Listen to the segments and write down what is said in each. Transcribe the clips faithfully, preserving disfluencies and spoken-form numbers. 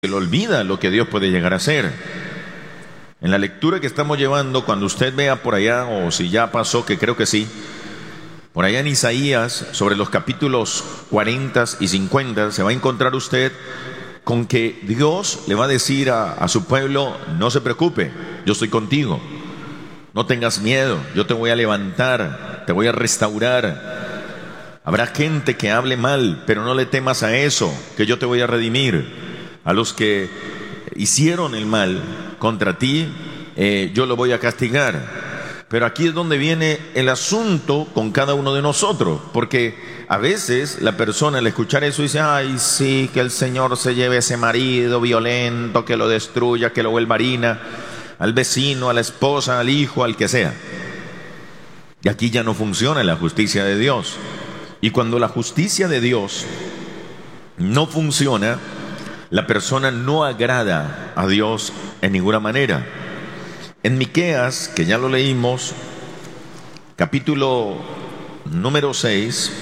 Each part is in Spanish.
Se le olvida lo que Dios puede llegar a hacer. En la lectura que estamos llevando, cuando usted vea por allá, o si ya pasó, que creo que sí, por allá en Isaías, sobre los capítulos cuarenta y cincuenta, se va a encontrar usted con que Dios le va a decir a, a su pueblo: no se preocupe, yo estoy contigo, no tengas miedo, yo te voy a levantar, te voy a restaurar. Habrá gente que hable mal, pero no le temas a eso, que yo te voy a redimir. A los que hicieron el mal contra ti, eh, yo lo voy a castigar. Pero aquí es donde viene el asunto con cada uno de nosotros, porque a veces la persona al escuchar eso dice: ay, sí, que el Señor se lleve a ese marido violento, que lo destruya, que lo vuelva harina, al vecino, a la esposa, al hijo, al que sea. Y aquí ya no funciona la justicia de Dios. Y cuando la justicia de Dios no funciona, la persona no agrada a Dios en ninguna manera. En Miqueas, que ya lo leímos, capítulo número seis,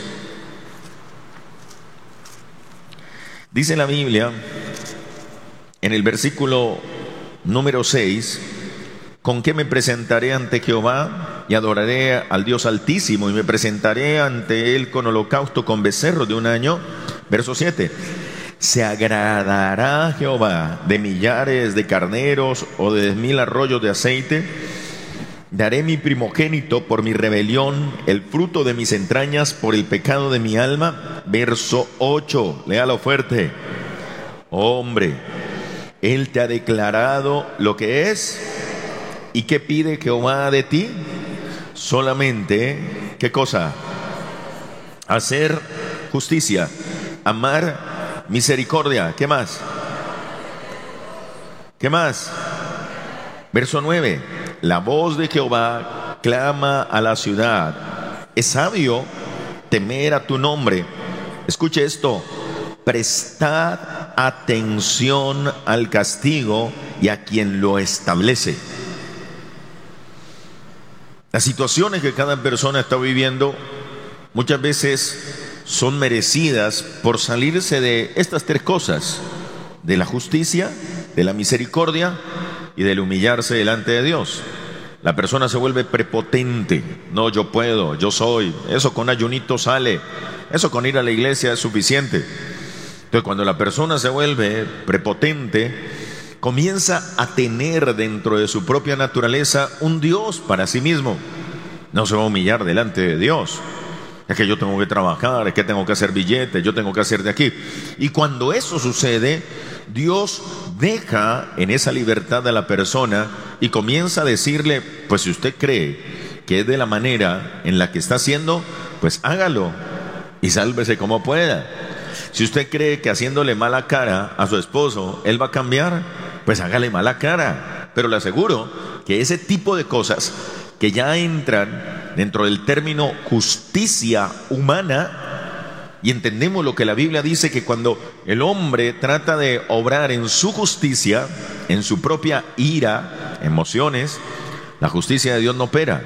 dice la Biblia, en el versículo número seis: ¿con qué me presentaré ante Jehová? Y adoraré al Dios Altísimo, y me presentaré ante Él con holocausto, con becerro de un año. Verso siete: ¿se agradará Jehová de millares de carneros o de diez mil arroyos de aceite? Daré mi primogénito por mi rebelión, el fruto de mis entrañas por el pecado de mi alma. Verso ocho, léalo fuerte. Hombre, Él te ha declarado lo que es. ¿Y qué pide Jehová de ti? Solamente, ¿qué cosa? Hacer justicia, amar misericordia. ¿Qué más? ¿Qué más? Verso nueve: la voz de Jehová clama a la ciudad. Es sabio temer a tu nombre. Escuche esto: prestad atención al castigo y a quien lo establece. Las situaciones que cada persona está viviendo muchas veces son merecidas por salirse de estas tres cosas: de la justicia, de la misericordia y del humillarse delante de Dios. La persona se vuelve prepotente. No, yo puedo, yo soy. Eso con ayunito sale. Eso con ir a la iglesia es suficiente. Entonces, cuando la persona se vuelve prepotente, comienza a tener dentro de su propia naturaleza un Dios para sí mismo. No se va a humillar delante de Dios. Es que yo tengo que trabajar, es que tengo que hacer billetes, yo tengo que hacer de aquí. Y cuando eso sucede, Dios deja en esa libertad a la persona y comienza a decirle: pues si usted cree que es de la manera en la que está haciendo, pues hágalo y sálvese como pueda. Si usted cree que haciéndole mala cara a su esposo él va a cambiar, pues hágale mala cara. Pero le aseguro que ese tipo de cosas que ya entran dentro del término justicia humana, y entendemos lo que la Biblia dice, que cuando el hombre trata de obrar en su justicia, en su propia ira, emociones, la justicia de Dios no opera.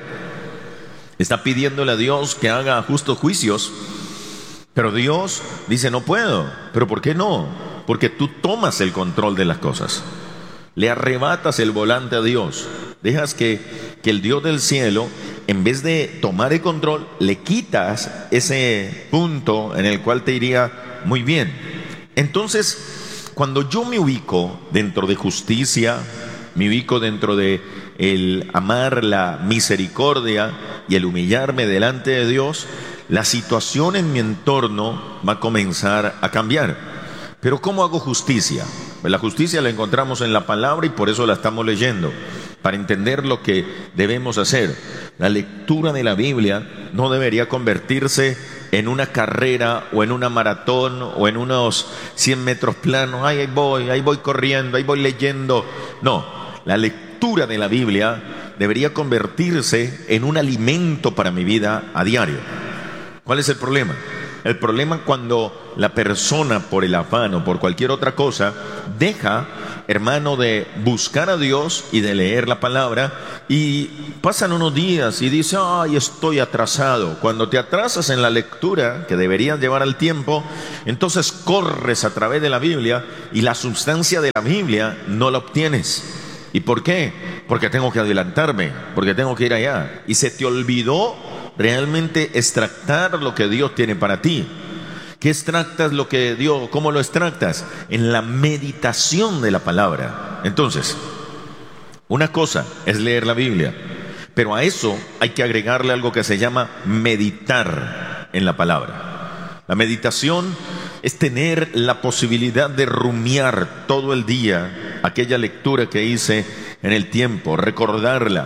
Está pidiéndole a Dios que haga justos juicios, pero Dios dice: no puedo. ¿Pero por qué no? Porque tú tomas el control de las cosas, le arrebatas el volante a Dios, dejas que, que el Dios del cielo, en vez de tomar el control, le quitas ese punto en el cual te iría muy bien. Entonces, cuando yo me ubico dentro de justicia, me ubico dentro de el amar la misericordia y el humillarme delante de Dios, la situación en mi entorno va a comenzar a cambiar. Pero ¿cómo hago justicia? Pues la justicia la encontramos en la palabra y por eso la estamos leyendo, para entender lo que debemos hacer. La lectura de la Biblia no debería convertirse en una carrera o en una maratón o en unos cien metros planos. Ay, ahí voy, ahí voy corriendo, ahí voy leyendo. No, la lectura de la Biblia debería convertirse en un alimento para mi vida a diario. ¿Cuál es el problema? El problema cuando la persona, por el afán o por cualquier otra cosa, deja hermano, de buscar a Dios y de leer la palabra, y pasan unos días y dice, ay, estoy atrasado. Cuando te atrasas en la lectura, que deberías llevar al tiempo, entonces corres a través de la Biblia y la sustancia de la Biblia no la obtienes. ¿Y por qué? Porque tengo que adelantarme, porque tengo que ir allá. Y se te olvidó realmente extractar lo que Dios tiene para ti. ¿Qué extractas lo que Dios? ¿Cómo lo extractas? En la meditación de la palabra. Entonces, una cosa es leer la Biblia, pero a eso hay que agregarle algo que se llama meditar en la palabra. La meditación es tener la posibilidad de rumiar todo el día aquella lectura que hice en el tiempo, recordarla.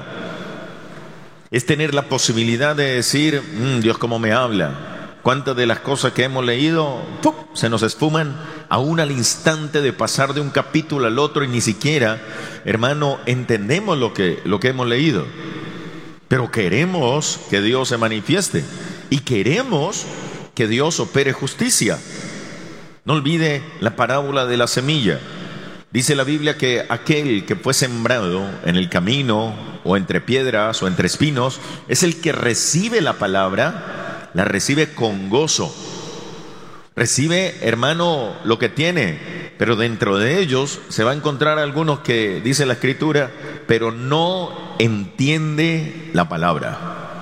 Es tener la posibilidad de decir, mmm, Dios cómo me habla. ¿Cuántas de las cosas que hemos leído ¡pum!, se nos esfuman aún al instante de pasar de un capítulo al otro y ni siquiera, hermano, entendemos lo que, lo que hemos leído? Pero queremos que Dios se manifieste y queremos que Dios opere justicia. No olvide la parábola de la semilla. Dice la Biblia que aquel que fue sembrado en el camino o entre piedras o entre espinos es el que recibe la palabra, la recibe con gozo. Recibe, hermano, lo que tiene, pero dentro de ellos se va a encontrar algunos que, dice la Escritura, pero no entiende la palabra.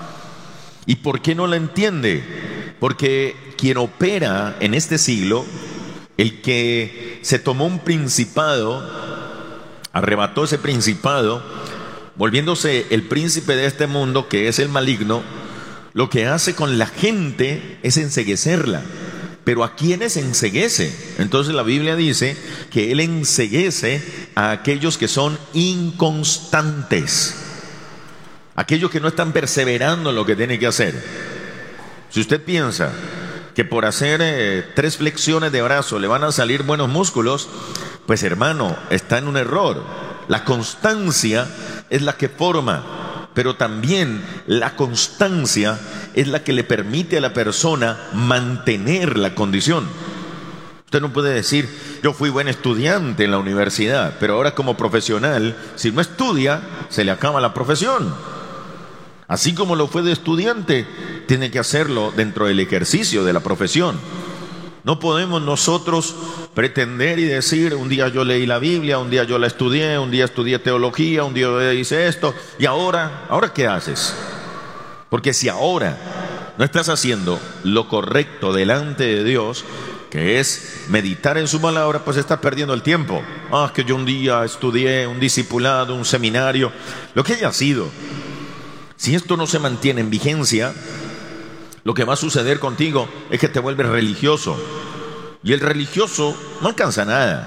¿Y por qué no la entiende? Porque quien opera en este siglo, el que se tomó un principado, arrebató ese principado, volviéndose el príncipe de este mundo, que es el maligno, lo que hace con la gente es enceguecerla. Pero ¿a quiénes enceguece? Entonces la Biblia dice que Él enceguece a aquellos que son inconstantes, aquellos que no están perseverando en lo que tienen que hacer. Si usted piensa que por hacer eh, tres flexiones de brazo le van a salir buenos músculos, pues hermano, está en un error. La constancia es la que forma, pero también la constancia es la que le permite a la persona mantener la condición. Usted no puede decir, yo fui buen estudiante en la universidad, pero ahora como profesional, si no estudia, se le acaba la profesión. Así como lo fue de estudiante, tiene que hacerlo dentro del ejercicio de la profesión. No podemos nosotros pretender y decir, un día yo leí la Biblia, un día yo la estudié, un día estudié teología, un día yo hice esto, y ahora, ¿ahora qué haces? Porque si ahora no estás haciendo lo correcto delante de Dios, que es meditar en su palabra, pues estás perdiendo el tiempo. Ah, que yo un día estudié un discipulado, un seminario, lo que haya sido. Si esto no se mantiene en vigencia, lo que va a suceder contigo es que te vuelves religioso. Y el religioso no alcanza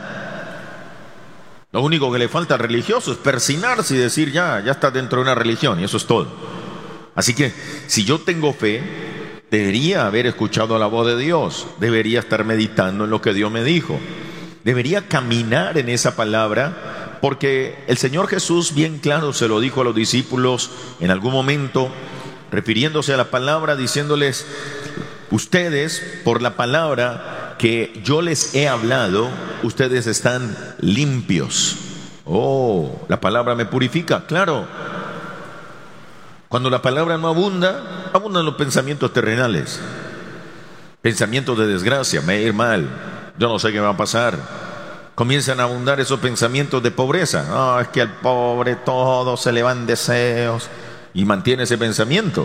nada. Lo único que le falta al religioso es persinarse y decir, ya, ya está dentro de una religión, y eso es todo. Así que, si yo tengo fe, debería haber escuchado la voz de Dios, debería estar meditando en lo que Dios me dijo, debería caminar en esa palabra, porque el Señor Jesús bien claro se lo dijo a los discípulos en algún momento, refiriéndose a la palabra, diciéndoles, ustedes por la palabra que yo les he hablado, ustedes están limpios. Oh, la palabra me purifica, claro. Cuando la palabra no abunda, abundan los pensamientos terrenales, pensamientos de desgracia, me va a ir mal, yo no sé qué va a pasar. Comienzan a abundar esos pensamientos de pobreza. Ah, es que al pobre todo se le van deseos, y mantiene ese pensamiento.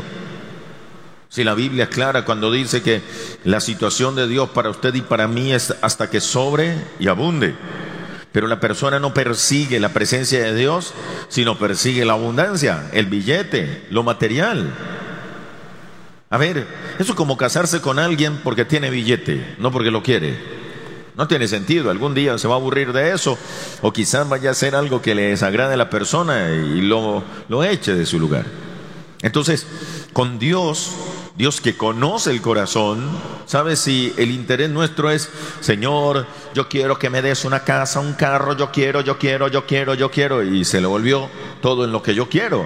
Si la Biblia es clara cuando dice que la situación de Dios para usted y para mí es hasta que sobre y abunde. Pero la persona no persigue la presencia de Dios, sino persigue la abundancia, el billete, lo material. A ver, eso es como casarse con alguien porque tiene billete, no porque lo quiere. No tiene sentido, algún día se va a aburrir de eso, o quizás vaya a hacer algo que le desagrade a la persona y lo, lo eche de su lugar. Entonces, con Dios, Dios que conoce el corazón, ¿sabe? Si el interés nuestro es, Señor, yo quiero que me des una casa, un carro, yo quiero, yo quiero, yo quiero, yo quiero, y se le volvió todo en lo que yo quiero.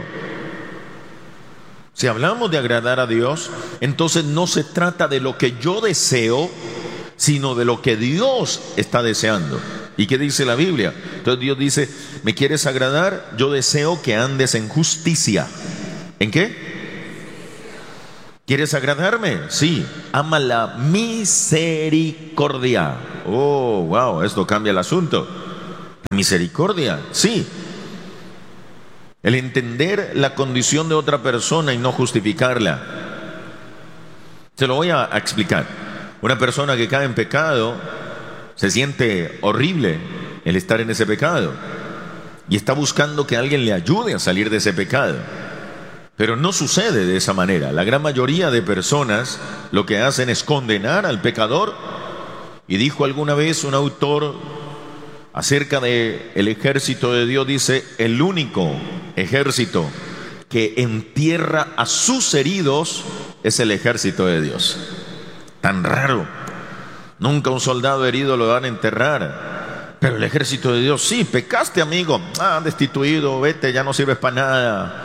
Si hablamos de agradar a Dios, entonces no se trata de lo que yo deseo, sino de lo que Dios está deseando. ¿Y qué dice la Biblia? Entonces Dios dice, ¿me quieres agradar? Yo deseo que andes en justicia. ¿En qué? ¿Quieres agradarme? Sí. Ama la misericordia. Oh, wow, esto cambia el asunto. Misericordia, sí. El entender la condición de otra persona y no justificarla. Se lo voy a explicar. Una persona que cae en pecado se siente horrible el estar en ese pecado y está buscando que alguien le ayude a salir de ese pecado. Pero no sucede de esa manera. La gran mayoría de personas lo que hacen es condenar al pecador. Y dijo alguna vez un autor acerca de el ejército de Dios, dice, el único ejército que entierra a sus heridos es el ejército de Dios. Tan raro. Nunca un soldado herido lo van a enterrar. Pero el ejército de Dios, sí, pecaste, amigo. Ah, destituido, vete, ya no sirves para nada.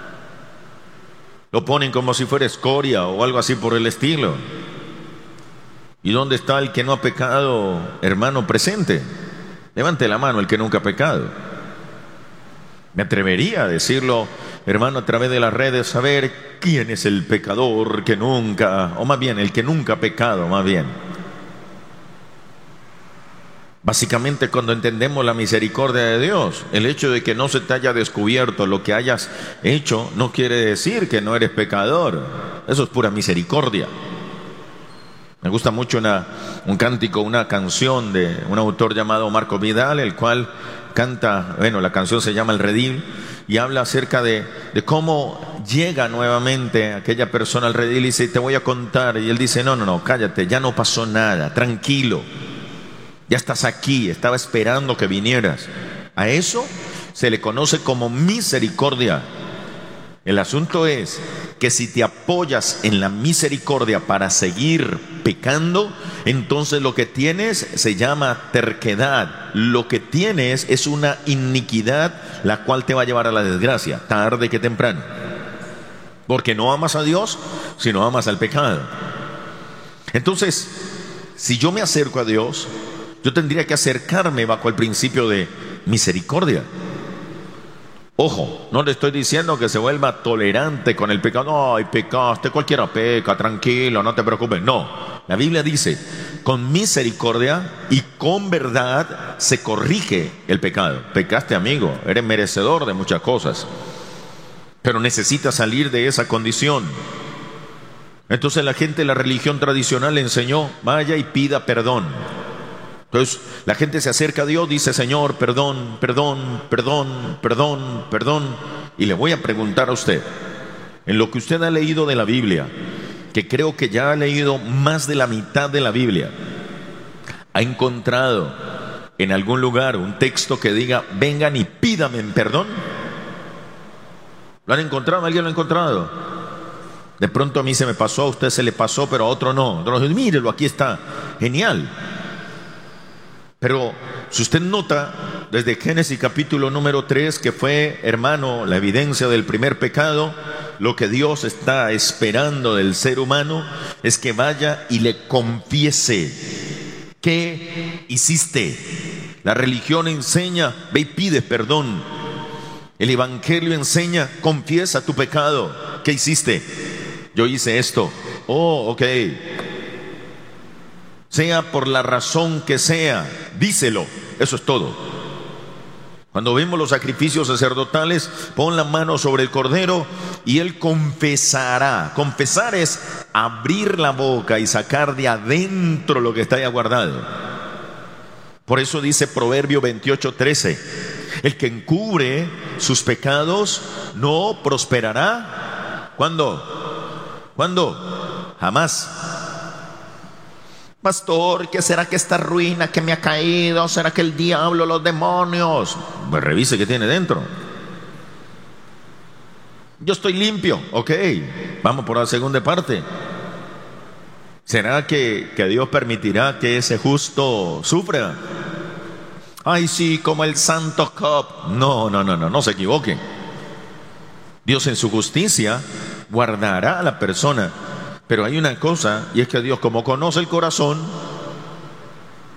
Lo ponen como si fuera escoria o algo así por el estilo. ¿Y dónde está el que no ha pecado, hermano presente? Levante la mano el que nunca ha pecado. Me atrevería a decirlo, hermano, a través de las redes, saber quién es el pecador que nunca, o más bien, el que nunca ha pecado, más bien. Básicamente, cuando entendemos la misericordia de Dios, el hecho de que no se te haya descubierto lo que hayas hecho no quiere decir que no eres pecador. Eso es pura misericordia. Me gusta mucho una, un cántico, una canción de un autor llamado Marco Vidal, el cual canta, bueno, la canción se llama El Redil, y habla acerca de, de cómo llega nuevamente aquella persona al redil y dice, te voy a contar, y él dice, no, no, no, cállate, ya no pasó nada, tranquilo. Ya estás aquí, estaba esperando que vinieras. A eso se le conoce como misericordia. El asunto es que si te apoyas en la misericordia para seguir pecando, entonces lo que tienes se llama terquedad. Lo que tienes es una iniquidad, la cual te va a llevar a la desgracia, tarde que temprano. Porque no amas a Dios, sino amas al pecado. Entonces, si yo me acerco a Dios, yo tendría que acercarme bajo el principio de misericordia. Ojo, no le estoy diciendo que se vuelva tolerante con el pecado. Ay, pecaste, cualquiera peca, tranquilo, no te preocupes. No, la Biblia dice, con misericordia y con verdad se corrige el pecado. Pecaste, amigo, eres merecedor de muchas cosas, pero necesitas salir de esa condición. Entonces la gente de la religión tradicional le enseñó, vaya y pida perdón. Entonces la gente se acerca a Dios, dice, Señor, perdón, perdón, perdón, perdón, perdón. Y le voy a preguntar a usted, en lo que usted ha leído de la Biblia, que creo que ya ha leído más de la mitad de la Biblia, ¿ha encontrado en algún lugar un texto que diga, vengan y pídame perdón? ¿Lo han encontrado? ¿Alguien lo ha encontrado? De pronto a mí se me pasó, a usted se le pasó, pero a otro no. Entonces, mírelo, aquí está, genial. Pero si usted nota desde Génesis capítulo número tres, que fue, hermano, la evidencia del primer pecado, lo que Dios está esperando del ser humano es que vaya y le confiese. ¿Qué hiciste? La religión enseña, ve y pide perdón. El evangelio enseña, confiesa tu pecado. ¿Qué hiciste? Yo hice esto. Oh, ok. Sea por la razón que sea, díselo, eso es todo. Cuando vemos los sacrificios sacerdotales, pon la mano sobre el cordero y él confesará. Confesar es abrir la boca y sacar de adentro lo que está ahí guardado. Por eso dice Proverbio veintiocho trece, el que encubre sus pecados no prosperará. ¿Cuándo? ¿Cuándo? Jamás. Pastor, ¿qué será que esta ruina que me ha caído? ¿Será que el diablo, los demonios? Pues revise qué tiene dentro. Yo estoy limpio, ok. Vamos por la segunda parte. ¿Será que, que Dios permitirá que ese justo sufra? Ay, sí, como el santo Job. No, no, no, no, no se equivoquen. Dios en su justicia guardará a la persona. Pero hay una cosa, y es que Dios, como conoce el corazón,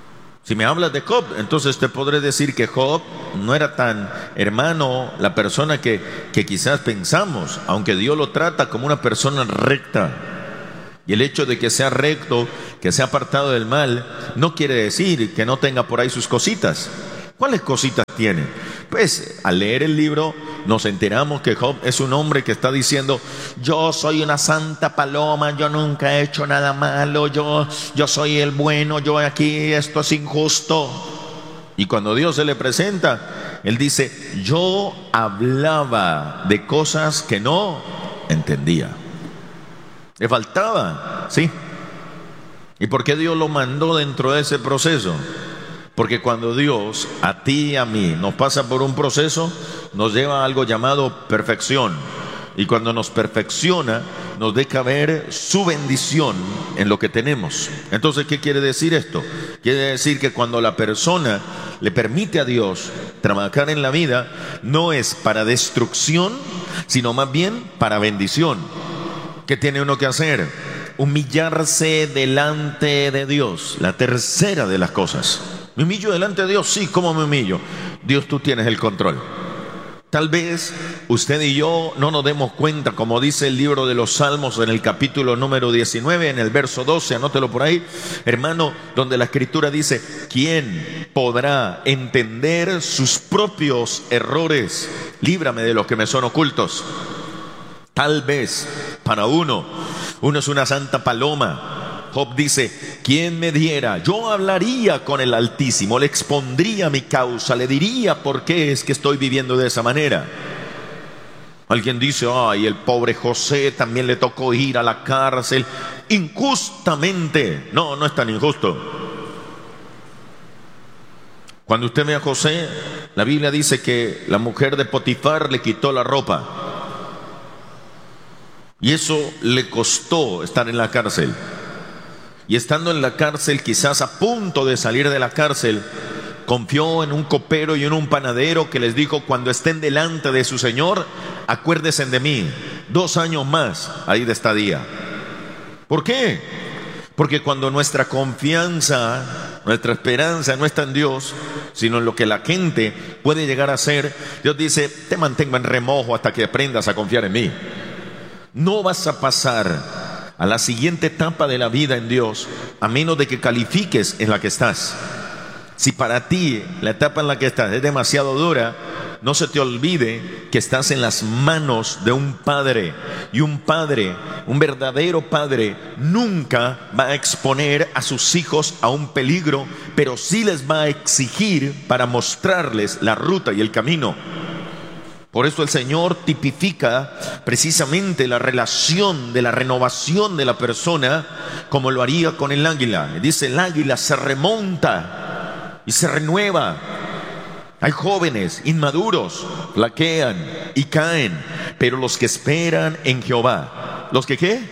Si me hablas de Job, entonces te podré decir que Job no era tan hermano, la persona que, que quizás pensamos, aunque Dios lo trata como una persona recta. Y el hecho de que sea recto, que sea apartado del mal, no quiere decir que no tenga por ahí sus cositas. ¿Cuáles cositas tiene? Pues al leer el libro nos enteramos que Job es un hombre que está diciendo: yo soy una santa paloma, yo nunca he hecho nada malo, yo, yo soy el bueno, yo aquí, esto es injusto. Y cuando Dios se le presenta, él dice: yo hablaba de cosas que no entendía. Le faltaba, ¿sí? ¿Y por qué Dios lo mandó dentro de ese proceso? Porque cuando Dios a ti y a mí nos pasa por un proceso, nos lleva a algo llamado perfección. Y cuando nos perfecciona, nos deja ver su bendición en lo que tenemos. Entonces, ¿qué quiere decir esto? Quiere decir que cuando la persona le permite a Dios trabajar en la vida, no es para destrucción, sino más bien para bendición. ¿Qué tiene uno que hacer? Humillarse delante de Dios. La tercera de las cosas. ¿Me humillo delante de Dios? Sí, ¿cómo me humillo? Dios, tú tienes el control. Tal vez usted y yo no nos demos cuenta, como dice el libro de los Salmos en el capítulo número diecinueve, en el verso doce, anótelo por ahí, hermano, donde la Escritura dice: ¿quién podrá entender sus propios errores? Líbrame de los que me son ocultos. Tal vez para uno, uno es una santa paloma. Job dice: ¿quién me diera? Yo hablaría con el Altísimo, le expondría mi causa, le diría por qué es que estoy viviendo de esa manera. Alguien dice: ay, el pobre José también le tocó ir a la cárcel injustamente. No, no es tan injusto. Cuando usted ve a José, la Biblia dice que la mujer de Potifar le quitó la ropa. Y eso le costó estar en la cárcel. Y estando en la cárcel, quizás a punto de salir de la cárcel, confió en un copero y en un panadero que les dijo: cuando estén delante de su Señor, acuérdense de mí. Dos años más ahí de estadía. ¿Por qué? Porque cuando nuestra confianza, nuestra esperanza no está en Dios, sino en lo que la gente puede llegar a ser, Dios dice: te mantengo en remojo hasta que aprendas a confiar en mí. No vas a pasar a la siguiente etapa de la vida en Dios a menos de que califiques en la que estás. Si para ti la etapa en la que estás es demasiado dura, no se te olvide que estás en las manos de un padre. Y un padre, un verdadero padre, nunca va a exponer a sus hijos a un peligro, pero sí les va a exigir para mostrarles la ruta y el camino. Por eso el Señor tipifica precisamente la relación de la renovación de la persona como lo haría con el águila. Dice: el águila se remonta y se renueva. Hay jóvenes inmaduros, flaquean y caen, pero los que esperan en Jehová, ¿los que qué?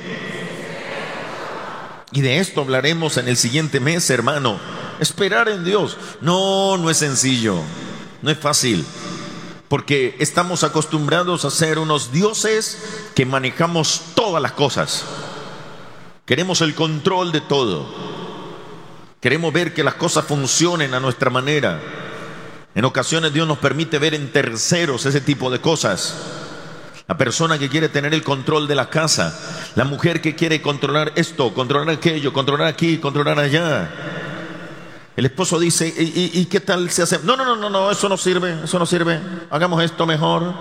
Y de esto hablaremos en el siguiente mes, hermano. Esperar en Dios, no, no es sencillo, no es fácil. Porque estamos acostumbrados a ser unos dioses que manejamos todas las cosas. Queremos el control de todo. Queremos ver que las cosas funcionen a nuestra manera. En ocasiones Dios nos permite ver en terceros ese tipo de cosas. La persona que quiere tener el control de la casa. La mujer que quiere controlar esto, controlar aquello, controlar aquí, controlar allá. El esposo dice: ¿y, y, y qué tal se hace? No, no, no, no, no, eso no sirve, eso no sirve. Hagamos esto mejor.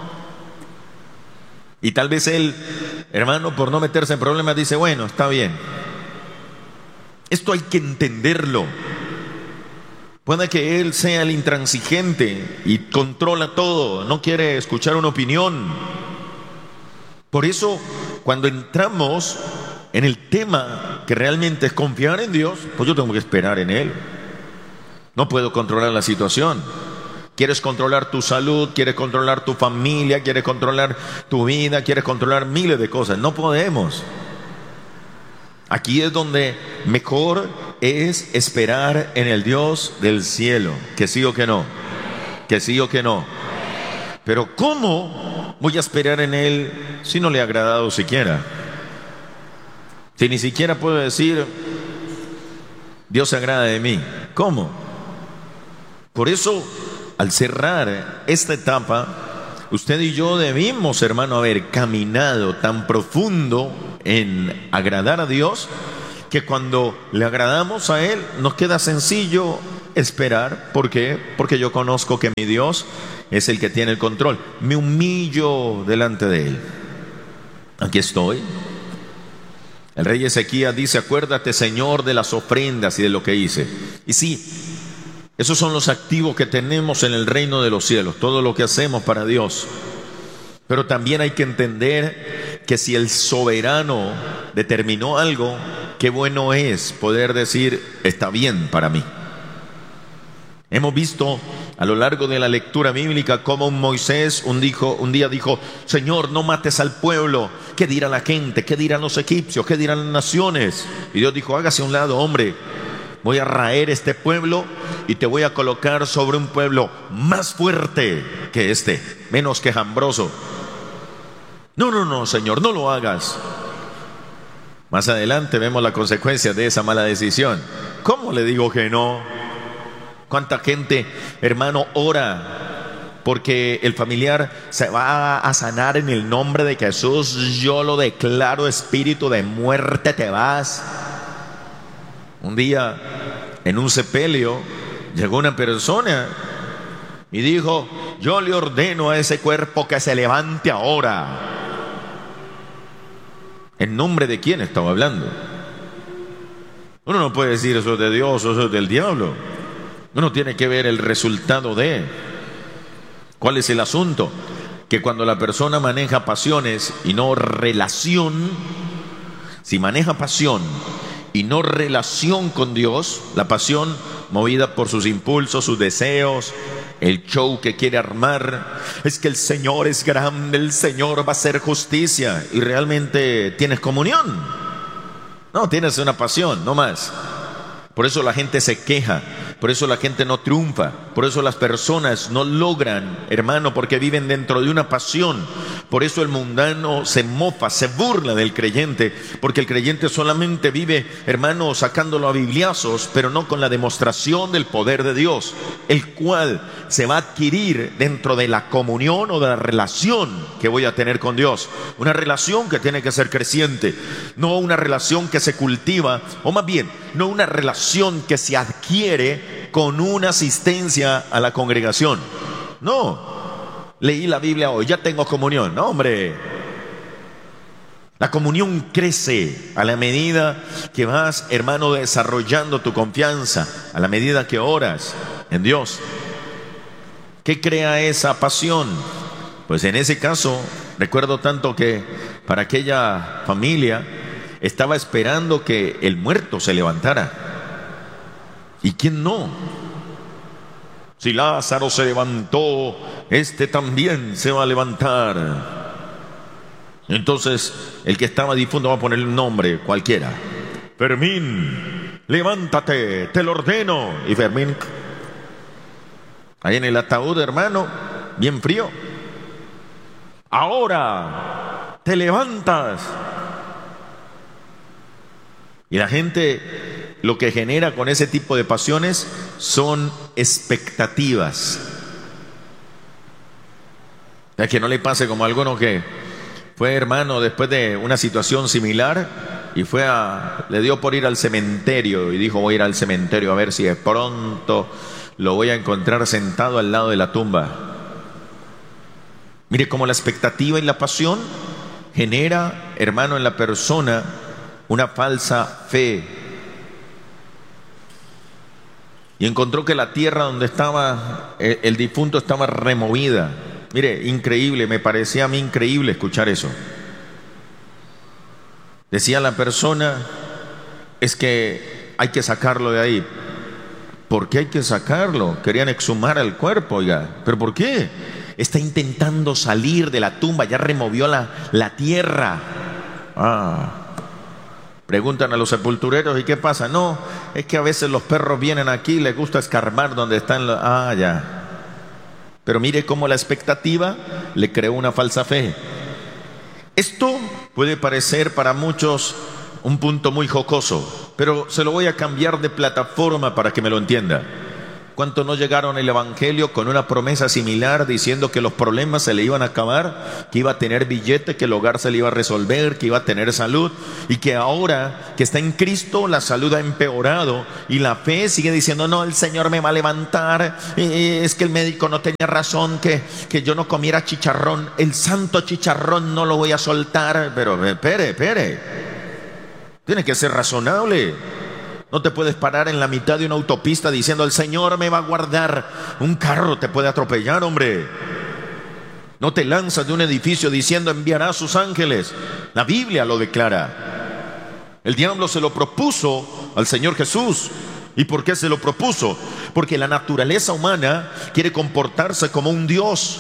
Y tal vez él, hermano, por no meterse en problemas, dice: bueno, está bien. Esto hay que entenderlo. Puede que él sea el intransigente y controla todo, no quiere escuchar una opinión. Por eso, cuando entramos en el tema que realmente es confiar en Dios, pues yo tengo que esperar en Él. No puedo controlar la situación. Quieres controlar tu salud, quieres controlar tu familia, quieres controlar tu vida, quieres controlar miles de cosas. No podemos. Aquí es donde mejor es esperar en el Dios del cielo. Que sí o que no. Que sí o que no. Pero ¿cómo voy a esperar en Él si no le ha agradado siquiera? Si ni siquiera puedo decir: Dios se agrada de mí. ¿Cómo? Por eso, al cerrar esta etapa, usted y yo debimos, hermano, haber caminado tan profundo en agradar a Dios, que cuando le agradamos a Él, nos queda sencillo esperar. ¿Por qué? Porque yo conozco que mi Dios es el que tiene el control. Me humillo delante de Él. Aquí estoy. El rey Ezequías dice: acuérdate, Señor, de las ofrendas y de lo que hice. Y sí, esos son los activos que tenemos en el reino de los cielos, todo lo que hacemos para Dios. Pero también hay que entender que si el soberano determinó algo, qué bueno es poder decir: está bien para mí. Hemos visto a lo largo de la lectura bíblica cómo un Moisés un, dijo, un día dijo: Señor, no mates al pueblo. ¿Qué dirá la gente? ¿Qué dirán los egipcios? ¿Qué dirán las naciones? Y Dios dijo: hágase a un lado, hombre. Voy a raer este pueblo y te voy a colocar sobre un pueblo más fuerte que este, menos quejambroso. No, no, no, Señor, no lo hagas. Más adelante vemos la consecuencia de esa mala decisión. ¿Cómo le digo que no? ¿Cuánta gente, hermano, ora porque el familiar se va a sanar en el nombre de Jesús? Yo lo declaro, espíritu de muerte, te vas. Un día, en un sepelio, llegó una persona y dijo: yo le ordeno a ese cuerpo que se levante ahora. ¿En nombre de quién estaba hablando? Uno no puede decir eso es de Dios o eso es del diablo. Uno tiene que ver el resultado de. ¿Cuál es el asunto? Que cuando la persona maneja pasiones y no relación, si maneja pasión y no relación con Dios, la pasión movida por sus impulsos, sus deseos, el show que quiere armar, es que el Señor es grande, el Señor va a hacer justicia, y realmente tienes comunión. No, tienes una pasión, no más. Por eso la gente se queja, por eso la gente no triunfa, por eso las personas no logran, hermano, porque viven dentro de una pasión. Por eso el mundano se mofa, se burla del creyente, porque el creyente solamente vive, hermano, sacándolo a bibliazos, pero no con la demostración del poder de Dios, el cual se va a adquirir dentro de la comunión o de la relación que voy a tener con Dios. Una relación que tiene que ser creciente, no una relación que se cultiva, o más bien, no una relación que se adquiere con una asistencia a la congregación. No. Leí la Biblia hoy, ya tengo comunión. No, hombre. La comunión crece a la medida que vas, hermano, desarrollando tu confianza, a la medida que oras en Dios. ¿Qué crea esa pasión? Pues en ese caso, recuerdo tanto que para aquella familia estaba esperando que el muerto se levantara. ¿Y quién no? Si Lázaro se levantó, este también se va a levantar. Entonces, el que estaba difunto va a ponerle un nombre cualquiera. Fermín, levántate, te lo ordeno. Y Fermín, ahí en el ataúd, hermano, bien frío. Ahora te levantas. Y la gente lo que genera con ese tipo de pasiones son expectativas. Es que no le pase como a alguno que fue, hermano, después de una situación similar y fue a, le dio por ir al cementerio y dijo: voy a ir al cementerio a ver si de pronto lo voy a encontrar sentado al lado de la tumba. Mire cómo la expectativa y la pasión genera, hermano, en la persona una falsa fe. Y encontró que la tierra donde estaba el, el difunto estaba removida. Mire, increíble, me parecía a mí increíble escuchar eso. Decía la persona: es que hay que sacarlo de ahí. ¿Por qué hay que sacarlo? Querían exhumar al cuerpo, oiga. ¿Pero por qué? Está intentando salir de la tumba, ya removió la, la tierra. Ah. Preguntan a los sepultureros: ¿y qué pasa? No, es que a veces los perros vienen aquí y les gusta escarbar donde están los... Ah, ya. Pero mire cómo la expectativa le creó una falsa fe. Esto puede parecer para muchos un punto muy jocoso, pero se lo voy a cambiar de plataforma para que me lo entienda. ¿Cuántos no llegaron al Evangelio con una promesa similar diciendo que los problemas se le iban a acabar, que iba a tener billete, que el hogar se le iba a resolver, que iba a tener salud, y que ahora que está en Cristo la salud ha empeorado y la fe sigue diciendo no, el Señor me va a levantar, eh, es que el médico no tenía razón, que, que yo no comiera chicharrón, el santo chicharrón no lo voy a soltar? Pero espere, espere, tiene que ser razonable. No te puedes parar en la mitad de una autopista diciendo el Señor me va a guardar. Un carro te puede atropellar, hombre. No te lanzas de un edificio diciendo enviará a sus ángeles. La Biblia lo declara. El diablo se lo propuso al Señor Jesús. ¿Y por qué se lo propuso? Porque la naturaleza humana quiere comportarse como un Dios.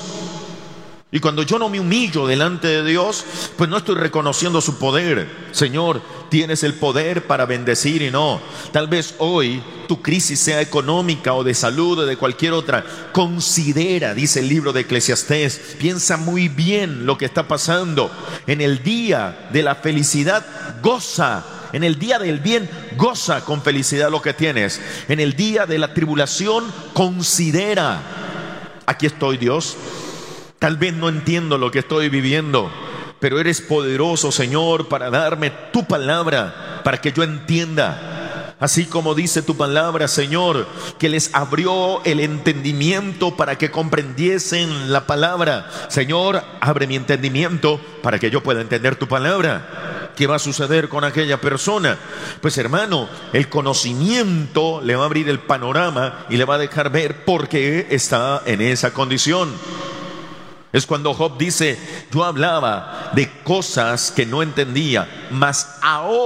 Y cuando yo no me humillo delante de Dios, pues no estoy reconociendo su poder. Señor, tienes el poder para bendecir y no. Tal vez hoy tu crisis sea económica o de salud o de cualquier otra. Considera, dice el libro de Eclesiastés, piensa muy bien lo que está pasando. En el día de la felicidad, goza. En el día del bien, goza con felicidad lo que tienes. En el día de la tribulación, considera. Aquí estoy, Dios. Tal vez no entiendo lo que estoy viviendo, pero eres poderoso, Señor, para darme tu palabra, para que yo entienda. Así como dice tu palabra, Señor, que les abrió el entendimiento para que comprendiesen la palabra. Señor, abre mi entendimiento para que yo pueda entender tu palabra. ¿Qué va a suceder con aquella persona? Pues hermano, el conocimiento le va a abrir el panorama y le va a dejar ver por qué está en esa condición. Es cuando Job dice, yo hablaba de cosas que no entendía, mas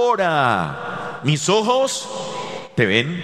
ahora mis ojos te ven.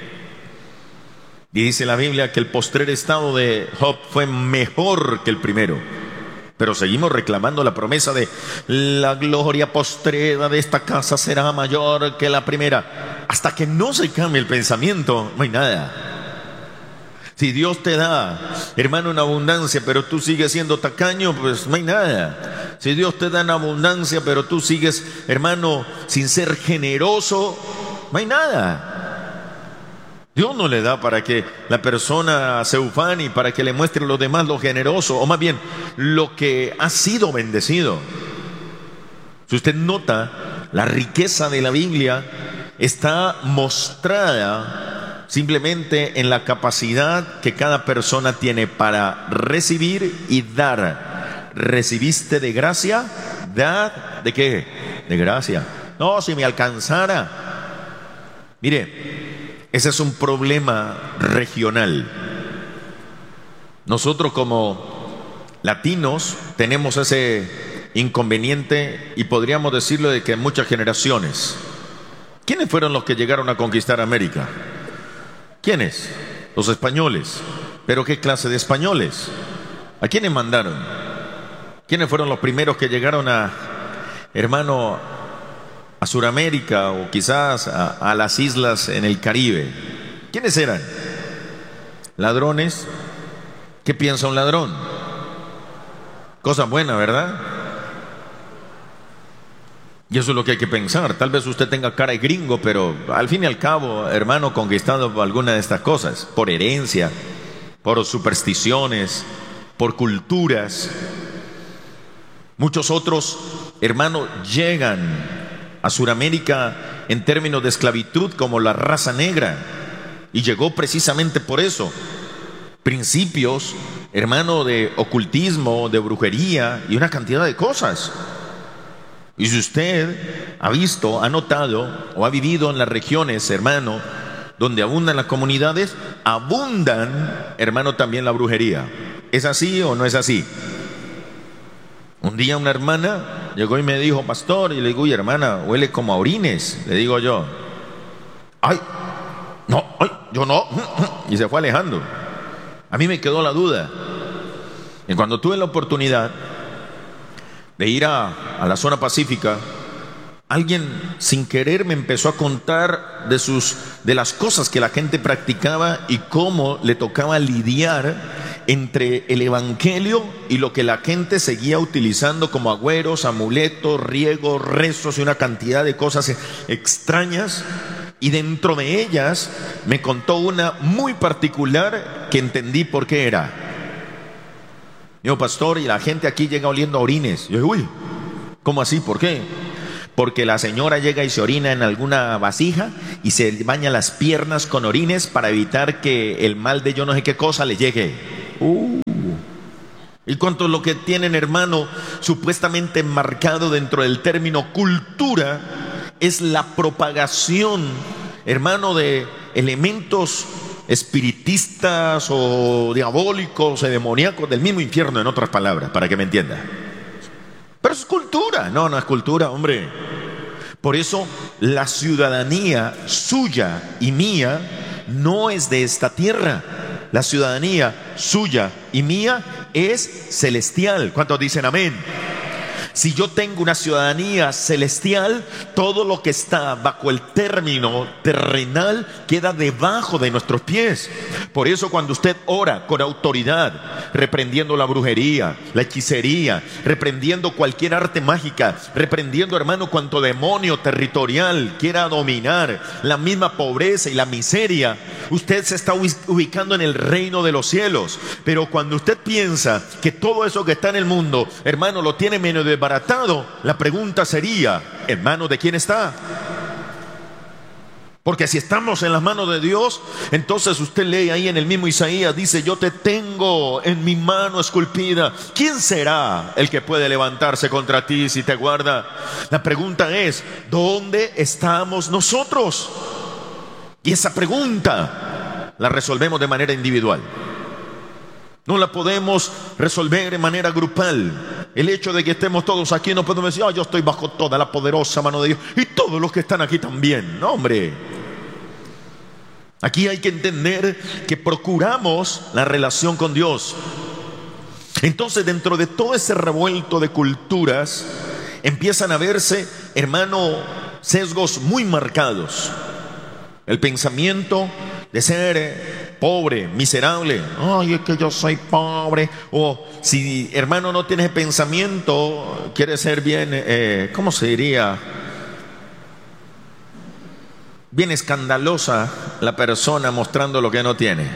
Y dice la Biblia que el postrer estado de Job fue mejor que el primero. Pero seguimos reclamando la promesa de la gloria postrera de esta casa será mayor que la primera. Hasta que no se cambie el pensamiento, no hay nada. Si Dios te da, hermano, en abundancia, pero tú sigues siendo tacaño, pues no hay nada. Si Dios te da en abundancia, pero tú sigues, hermano, sin ser generoso, no hay nada. Dios no le da para que la persona se ufane y para que le muestre a los demás lo generoso, o más bien, lo que ha sido bendecido. Si usted nota, la riqueza de la Biblia está mostrada simplemente en la capacidad que cada persona tiene para recibir y dar. ¿Recibiste de gracia? ¿Dad de qué? De gracia. No, si me alcanzara. Mire, ese es un problema regional. Nosotros como latinos tenemos ese inconveniente y podríamos decirlo de que en muchas generaciones. ¿Quiénes fueron los que llegaron a conquistar América? ¿Quiénes? Los españoles. ¿Pero qué clase de españoles? ¿A quiénes mandaron? ¿Quiénes fueron los primeros que llegaron a, hermano, a Sudamérica o quizás a, a las islas en el Caribe? ¿Quiénes eran? ¿Ladrones? ¿Qué piensa un ladrón? Cosa buena, ¿verdad? Y eso es lo que hay que pensar. Tal vez usted tenga cara de gringo, pero al fin y al cabo, hermano, conquistado por alguna de estas cosas, por herencia, por supersticiones, por culturas. Muchos otros, hermano, llegan a Sudamérica en términos de esclavitud como la raza negra, y llegó precisamente por eso. Principios, hermano, de ocultismo, de brujería y una cantidad de cosas. Y si usted ha visto, ha notado o ha vivido en las regiones, hermano, donde abundan las comunidades, abundan, hermano, también la brujería. ¿Es así o no es así? Un día una hermana llegó y me dijo, pastor, y le digo, uy, hermana, huele como a orines, le digo yo. Ay, no, ay, yo no. Y se fue alejando. A mí me quedó la duda. Y cuando tuve la oportunidad de ir a, a la zona pacífica, alguien sin querer me empezó a contar de sus de las cosas que la gente practicaba y cómo le tocaba lidiar entre el evangelio y lo que la gente seguía utilizando como agüeros, amuletos, riegos, rezos y una cantidad de cosas extrañas. Y dentro de ellas me contó una muy particular que entendí por qué era. Dijo, pastor, y la gente aquí llega oliendo a orines. Yo dije, uy, ¿cómo así? ¿Por qué? Porque la señora llega y se orina en alguna vasija y se baña las piernas con orines para evitar que el mal de yo no sé qué cosa le llegue. Uh. Y cuanto lo que tienen, hermano, supuestamente marcado dentro del término cultura, es la propagación, hermano, de elementos espiritistas o diabólicos o demoníacos del mismo infierno, en otras palabras, para que me entienda. Pero es cultura. No, no es cultura, hombre. Por eso la ciudadanía suya y mía no es de esta tierra. La ciudadanía suya y mía es celestial. ¿Cuántos dicen amén? Si yo tengo una ciudadanía celestial, todo lo que está bajo el término terrenal queda debajo de nuestros pies. Por eso cuando usted ora con autoridad, reprendiendo la brujería, la hechicería, reprendiendo cualquier arte mágica, reprendiendo, hermano, cuanto demonio territorial quiera dominar, la misma pobreza y la miseria, usted se está ubicando en el reino de los cielos. Pero cuando usted piensa que todo eso que está en el mundo, hermano, lo tiene menos de baratado, la pregunta sería, ¿en manos de quién está? Porque si estamos en las manos de Dios, entonces usted lee ahí en el mismo Isaías, dice, yo te tengo en mi mano esculpida. ¿Quién será el que puede levantarse contra ti si te guarda? La pregunta es, ¿dónde estamos nosotros? Y esa pregunta la resolvemos de manera individual. No la podemos resolver de manera grupal. El hecho de que estemos todos aquí no podemos decir, oh, yo estoy bajo toda la poderosa mano de Dios y todos los que están aquí también. No, hombre. Aquí hay que entender que procuramos la relación con Dios. Entonces, dentro de todo ese revuelto de culturas, empiezan a verse, hermano, sesgos muy marcados. El pensamiento de ser pobre, miserable. Ay, es que yo soy pobre. O si, hermano, no tienes pensamiento, quiere ser bien, eh, ¿cómo se diría? Bien escandalosa la persona mostrando lo que no tiene.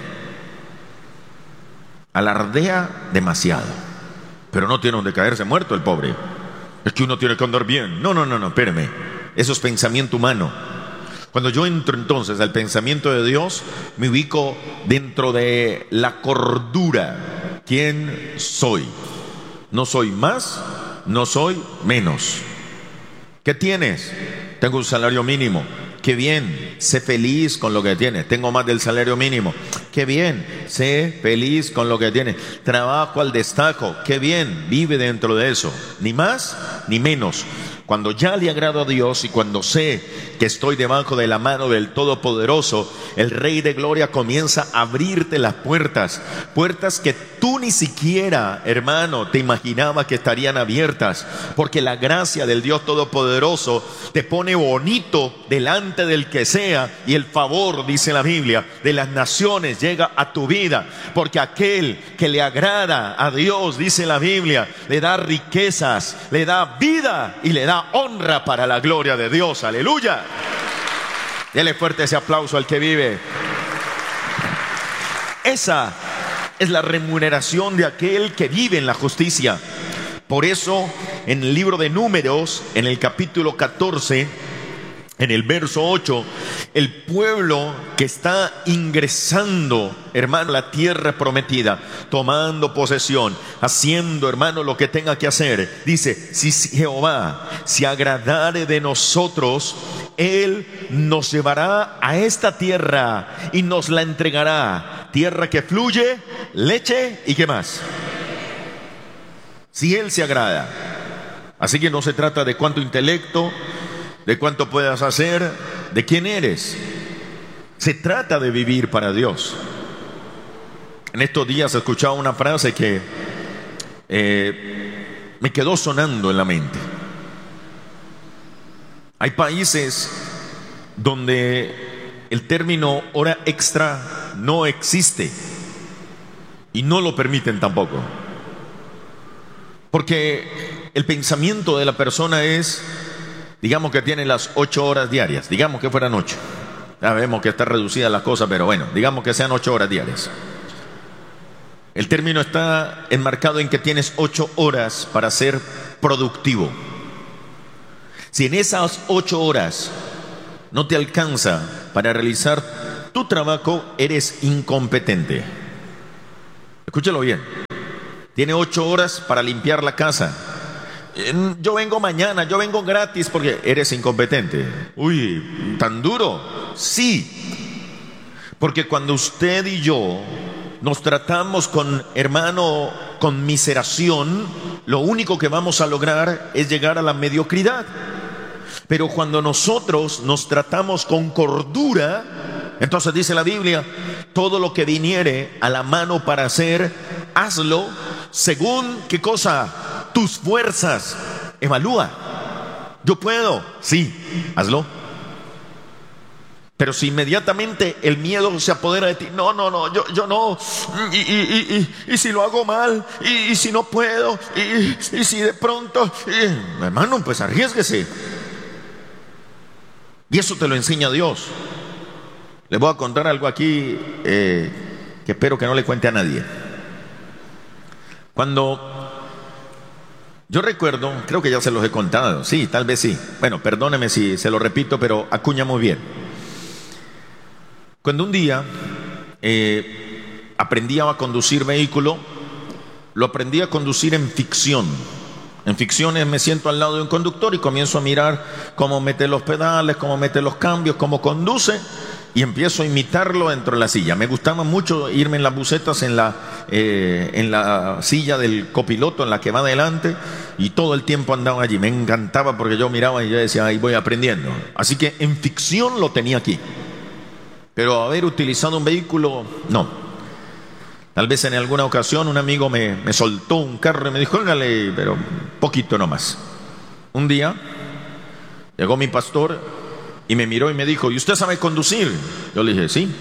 Alardea demasiado, pero no tiene donde caerse muerto el pobre. Es que uno tiene que andar bien. No, no, no, no, espérame. Eso es pensamiento humano. Cuando yo entro entonces al pensamiento de Dios, me ubico dentro de la cordura. ¿Quién soy? No soy más, no soy menos. ¿Qué tienes? Tengo un salario mínimo. Qué bien, sé feliz con lo que tienes. Tengo más del salario mínimo. Qué bien, sé feliz con lo que tienes. Trabajo al destajo. Qué bien, vive dentro de eso. Ni más ni menos. Cuando ya le agrado a Dios y cuando sé que estoy debajo de la mano del Todopoderoso, el Rey de Gloria comienza a abrirte las puertas. Puertas que tú ni siquiera, hermano, te imaginabas que estarían abiertas. Porque la gracia del Dios Todopoderoso te pone bonito delante del que sea. Y el favor, dice la Biblia, de las naciones llega a tu vida. Porque aquel que le agrada a Dios, dice la Biblia, le da riquezas, le da vida y le da honra para la gloria de Dios. Aleluya. Dele fuerte ese aplauso al que vive. Esa es la remuneración de aquel que vive en la justicia. Por eso en el libro de Números, en el capítulo catorce, en el verso ocho, el pueblo que está ingresando, hermano, a la tierra prometida, tomando posesión, haciendo, hermano, lo que tenga que hacer, dice, si Jehová se agradare de nosotros, Él nos llevará a esta tierra y nos la entregará. Tierra que fluye leche y ¿qué más? Si Él se agrada. Así que no se trata de cuánto intelecto, de cuánto puedas hacer, de quién eres. Se trata de vivir para Dios. En estos días he escuchado una frase que eh, me quedó sonando en la mente. Hay países donde el término hora extra no existe. y no lo permiten tampoco. Porque el pensamiento de la persona es, digamos que tiene las ocho horas diarias, digamos que fueran ocho. Ya vemos que está reducida la cosa, pero bueno, digamos que sean ocho horas diarias. El término está enmarcado en que tienes ocho horas para ser productivo. Si en esas ocho horas no te alcanza para realizar tu trabajo, eres incompetente. Escúchalo bien. Tiene ocho horas para limpiar la casa. Yo vengo mañana, yo vengo gratis porque eres incompetente. Uy, ¿tan duro? Sí. Porque cuando usted y yo nos tratamos con, hermano, con miseración, lo único que vamos a lograr es llegar a la mediocridad. Pero cuando nosotros nos tratamos con cordura, entonces dice la Biblia, todo lo que viniere a la mano para hacer, hazlo según, ¿qué cosa? Tus fuerzas. Evalúa. ¿Yo puedo? Sí, hazlo. Pero si inmediatamente el miedo se apodera de ti, no, no, no, yo, yo no, y, y, y, y, y si lo hago mal, y, y si no puedo, y, y si de pronto, y, hermano, pues arriésguese. Y eso te lo enseña Dios. Les voy a contar algo aquí eh, que espero que no le cuente a nadie. Cuando yo recuerdo, creo que ya se los he contado, sí, tal vez sí. Bueno, perdóneme si se lo repito, pero acuña muy bien. Cuando un día eh, aprendí a conducir vehículo, lo aprendí a conducir en ficción. En ficciones me siento al lado de un conductor y comienzo a mirar cómo mete los pedales, cómo mete los cambios, cómo conduce, y empiezo a imitarlo dentro de la silla. Me gustaba mucho irme en las bucetas, en la, eh, en la silla del copiloto, en la que va adelante, y todo el tiempo andaba allí. Me encantaba porque yo miraba y yo decía, ahí voy aprendiendo. Así que en ficción lo tenía aquí. Pero haber utilizado un vehículo, no. Tal vez en alguna ocasión un amigo me, me soltó un carro y me dijo, óigale, pero poquito nomás. Un día llegó mi pastor y me miró y me dijo, ¿y usted sabe conducir? Yo le dije, sí.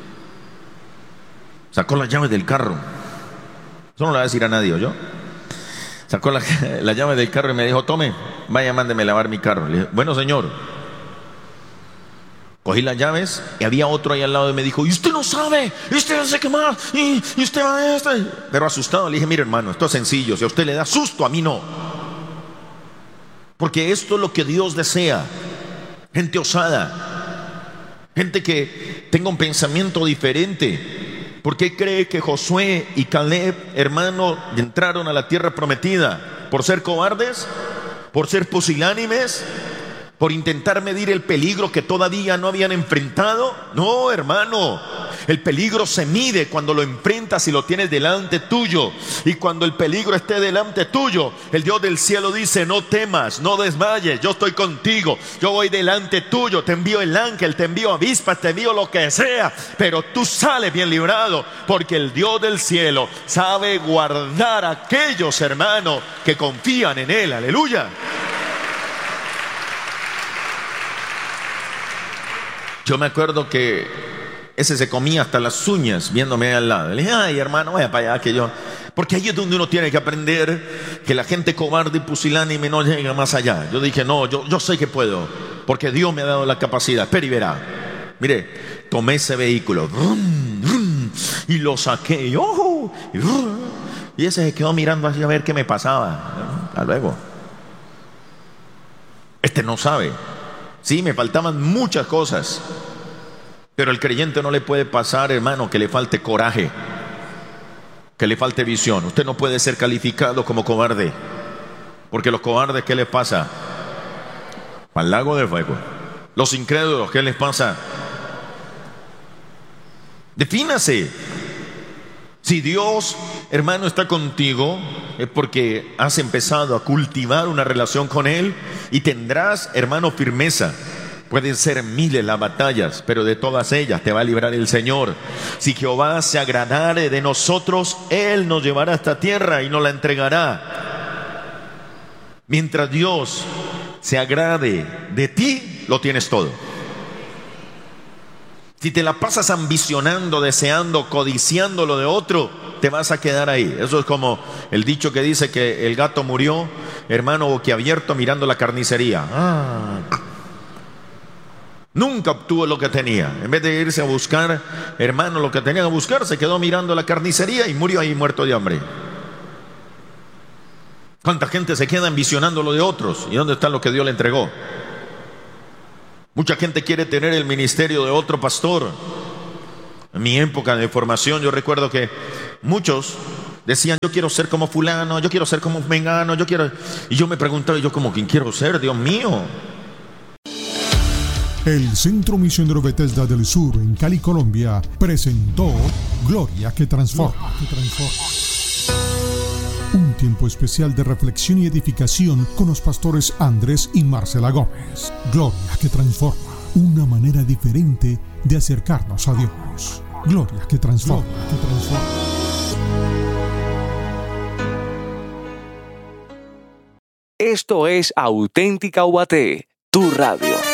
Sacó las llaves del carro. Eso no le voy a decir a nadie, ¿oyó? Sacó la, la llave del carro y me dijo, tome, vaya, mándeme lavar mi carro. Le dije, bueno, señor. Cogí las llaves y había otro ahí al lado y me dijo, ¿y usted no sabe? ¿Y usted no sé qué más? ¿Y, y usted va a esto? Pero asustado le dije, mire hermano, esto es sencillo. Si a usted le da susto, a mí no. Porque esto es lo que Dios desea. Gente osada. Gente que tenga un pensamiento diferente. ¿Por qué cree que Josué y Caleb, hermano, entraron a la tierra prometida? ¿Por ser cobardes? ¿Por ser pusilánimes? ¿Por intentar medir el peligro que todavía no habían enfrentado? No, hermano. El peligro se mide cuando lo enfrentas y lo tienes delante tuyo. Y cuando el peligro esté delante tuyo, el Dios del cielo dice, no temas, no desmayes, yo estoy contigo, yo voy delante tuyo, te envío el ángel, te envío avispas, te envío lo que sea, pero tú sales bien librado, porque el Dios del cielo sabe guardar a aquellos, hermanos, que confían en Él. Aleluya. Yo me acuerdo que ese se comía hasta las uñas viéndome al lado. Le dije, ay hermano, vaya para allá que yo... Porque ahí es donde uno tiene que aprender que la gente cobarde y pusilánime no llega más allá. Yo dije, no, yo, yo sé que puedo, porque Dios me ha dado la capacidad. Espera y verá. Mire, tomé ese vehículo brum, brum, y lo saqué y, oh, y, brum, y ese se quedó mirando así a ver qué me pasaba. Hasta luego. Este no sabe. Sí, me faltaban muchas cosas, pero el creyente no le puede pasar, hermano, que le falte coraje, que le falte visión. Usted no puede ser calificado como cobarde, porque los cobardes, ¿qué les pasa? Al lago de fuego. Los incrédulos, ¿qué les pasa? Defínase. Si Dios, hermano, está contigo, es porque has empezado a cultivar una relación con Él y tendrás, hermano, firmeza. Pueden ser miles las batallas, pero de todas ellas te va a librar el Señor. Si Jehová se agradare de nosotros, Él nos llevará a esta tierra y nos la entregará. Mientras Dios se agrade de ti, lo tienes todo. Si te la pasas ambicionando, deseando, codiciando lo de otro, te vas a quedar ahí. Eso es como el dicho que dice que el gato murió, hermano, boquiabierto mirando la carnicería. Ah. Nunca obtuvo lo que tenía. En vez de irse a buscar, hermano, lo que tenía que buscar, se quedó mirando la carnicería y murió ahí muerto de hambre. ¿Cuánta gente se queda ambicionando lo de otros? ¿Y dónde está lo que Dios le entregó? Mucha gente quiere tener el ministerio de otro pastor. En mi época de formación yo recuerdo que muchos decían: yo quiero ser como fulano, yo quiero ser como mengano, yo quiero... Y yo me preguntaba, yo como, ¿quién quiero ser? Dios mío. El Centro Misionero Bethesda del Sur en Cali, Colombia, presentó Gloria que Transforma. Que transforma. Un tiempo especial de reflexión y edificación con los pastores Andrés y Marcela Gómez. Gloria que Transforma. Una manera diferente de acercarnos a Dios. Gloria que Transforma. Gloria que transforma. Esto es Auténtica U A T, tu radio.